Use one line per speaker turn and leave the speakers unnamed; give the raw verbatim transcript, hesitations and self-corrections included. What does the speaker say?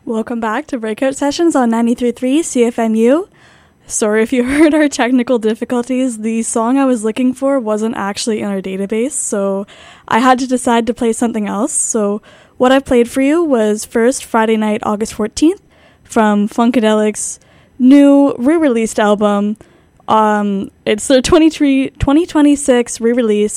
Welcome back to Breakout Sessions on ninety-three point three C F M U. Sorry if you heard our technical difficulties. The song I was looking for wasn't actually in our database, so I had to decide to play something else. So what I played for you was first Friday Night, August fourteenth from Funkadelic's new re-released album. Um, it's their twenty twenty-six re-release